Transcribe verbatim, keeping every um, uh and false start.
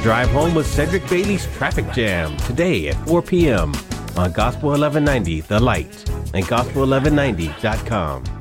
Drive Home with Cedric Bailey's Traffic Jam today at four p.m. on Gospel eleven ninety The Light and gospel eleven ninety dot com.